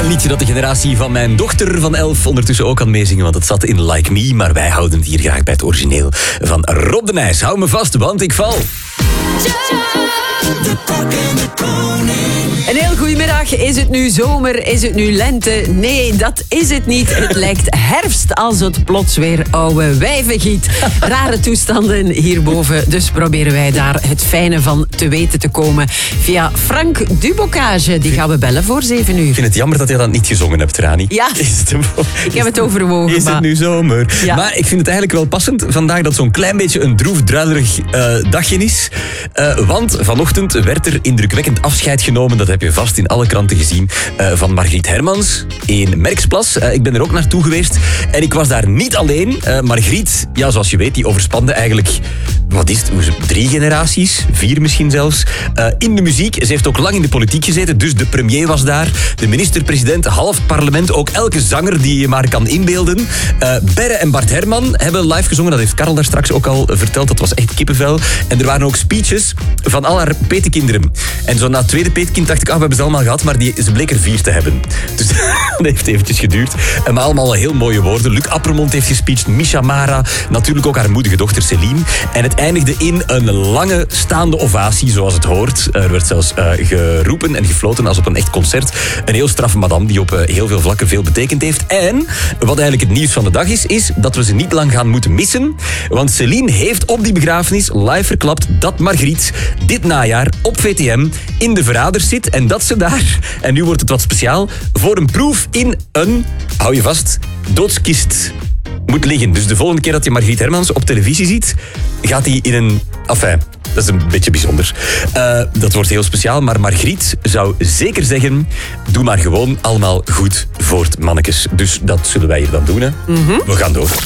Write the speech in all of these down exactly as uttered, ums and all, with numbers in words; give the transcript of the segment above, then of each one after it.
Een liedje dat de generatie van mijn dochter van elf ondertussen ook kan meezingen, want het zat in Like Me. Maar wij houden het hier graag bij het origineel van Rob de Nijs. Hou me vast, want ik val. Een heel goedemiddag. Is het nu zomer? Is het nu lente? Nee, dat is het niet. Het lijkt herfst als het plots weer oude wijven giet. Rare toestanden hierboven. Dus proberen wij daar het fijne van te weten te komen via Frank Dubocage. Die gaan we bellen voor zeven uur. Ik vind het jammer dat je dat niet gezongen hebt, Rani. Ja, is het, ik heb het overwogen. Is maar... het nu zomer? Ja. Maar ik vind het eigenlijk wel passend vandaag dat zo'n klein beetje een droefdruilerig uh, dagje is. Uh, want vanochtend werd er indrukwekkend afscheid genomen. Dat heb je vast in alle kranten gezien. Uh, van Margriet Hermans in Merksplas. Uh, ik ben er ook naartoe geweest. En ik was daar niet alleen. Uh, Margriet, ja, zoals je weet, die overspande eigenlijk... Wat is het? Drie generaties? Vier misschien zelfs. Uh, in de muziek. Ze heeft ook lang in de politiek gezeten. Dus de premier was daar. De minister-president, half het parlement. Ook elke zanger die je maar kan inbeelden. Uh, Berre en Bart Herman hebben live gezongen. Dat heeft Karel daar straks ook al verteld. Dat was echt kippenvel. En er waren ook speeches van al haar petekinderen. En zo na het tweede petekind dacht ik, ah, we hebben ze allemaal gehad. Maar die, ze bleek er vier te hebben. Dus dat heeft eventjes geduurd. En maar allemaal heel mooie woorden. Luc Appermond heeft gespeecht. Misha Mara. Natuurlijk ook haar moedige dochter Celine. En het eindigde in een lange staande ovatie, zoals het hoort. Er werd zelfs uh, geroepen en gefloten als op een echt concert. Een heel straffe madame die op uh, heel veel vlakken veel betekend heeft. En wat eigenlijk het nieuws van de dag is, is dat we ze niet lang gaan moeten missen. Want Celine heeft op die begrafenis live verklapt dat Margriet dit najaar op V T M in de Verraders zit. En dat ze daar, en nu wordt het wat speciaal, voor een proef in een, hou je vast, doodskist moet liggen. Dus de volgende keer dat je Margriet Hermans op televisie ziet, gaat hij in een... Enfin, dat is een beetje bijzonder. Uh, dat wordt heel speciaal, maar Margriet zou zeker zeggen, doe maar gewoon allemaal goed voort, mannekes. Dus dat zullen wij hier dan doen, hè. Mm-hmm. We gaan door.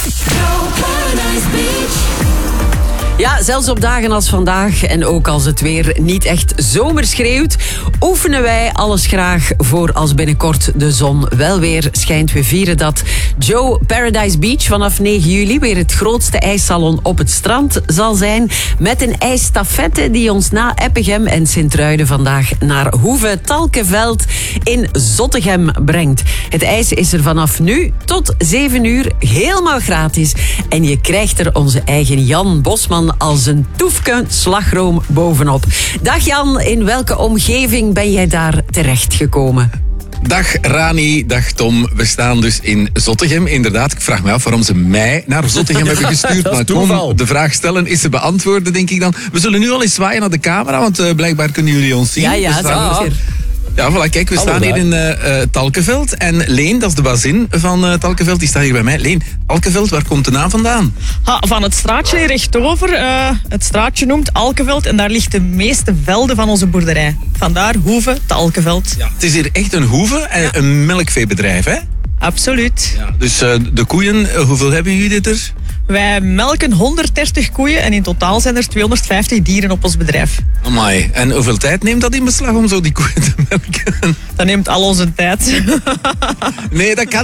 Ja, zelfs op dagen als vandaag en ook als het weer niet echt zomer schreeuwt, oefenen wij alles graag voor als binnenkort de zon wel weer schijnt. We vieren dat Joe Paradise Beach vanaf negen juli weer het grootste ijssalon op het strand zal zijn. Met een ijsstafette die ons na Eppegem en Sint-Truiden vandaag naar Hoeve Talkeveld in Zottegem brengt. Het ijs is er vanaf nu tot zeven uur helemaal gratis. En je krijgt er onze eigen Jan Bosman als een toefke slagroom bovenop. Dag Jan, in welke omgeving ben jij daar terechtgekomen? Dag Rani, dag Tom. We staan dus in Zottegem. Inderdaad, ik vraag me af waarom ze mij naar Zottegem hebben gestuurd. Dat is maar toeval. kom de vraag stellen, is ze beantwoorden, denk ik dan. We zullen nu al eens zwaaien naar de camera, want uh, blijkbaar kunnen jullie ons zien. Ja, ja, we staan... zeker. Ja, voilà, kijk, we Hallo staan daar. hier in uh, uh, Talkeveld. En Leen, dat is de bazin van uh, Talkeveld, die staat hier bij mij. Leen, Talkeveld, waar komt de naam vandaan? Ha, van het straatje hier rechtdover. Uh, het straatje noemt Alkeveld en daar ligt de meeste velden van onze boerderij. Vandaar Hoeve, Talkeveld. Ja. Het is hier echt een hoeve en Ja. een melkveebedrijf, hè? Absoluut. Ja. Dus uh, de koeien, uh, hoeveel hebben jullie er? Wij melken honderddertig koeien en in totaal zijn er tweehonderdvijftig dieren op ons bedrijf. Amai, en hoeveel tijd neemt dat in beslag om zo die koeien te melken? Dat neemt al onze tijd. Nee, dat kan